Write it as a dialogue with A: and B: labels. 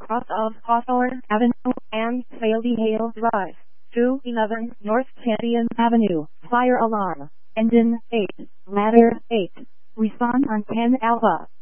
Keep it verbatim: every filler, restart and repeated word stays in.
A: cross of Hawthorne Avenue and Saley Hale Drive, two eleven North Champion Avenue. Fire alarm. Engine eight. Ladder eight. Respond on ten Alpha.